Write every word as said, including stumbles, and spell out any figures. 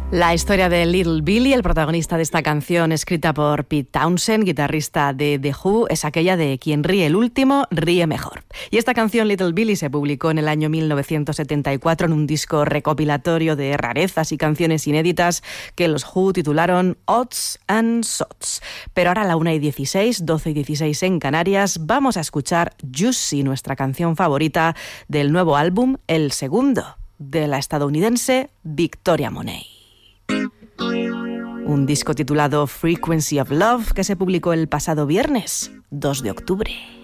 La historia de Little Billy, el protagonista de esta canción escrita por Pete Townshend, guitarrista de The Who, es aquella de quien ríe el último, ríe mejor. Y esta canción Little Billy se publicó en el año mil novecientos setenta y cuatro en un disco recopilatorio de rarezas y canciones inéditas que los Who titularon Odds and Sods. Pero ahora a la una y dieciséis, doce y dieciséis en Canarias, vamos a escuchar Juicy, nuestra canción favorita del nuevo álbum, el segundo, de la estadounidense Victoria Monet. Un disco titulado Frequency of Love que se publicó el pasado viernes, dos de octubre.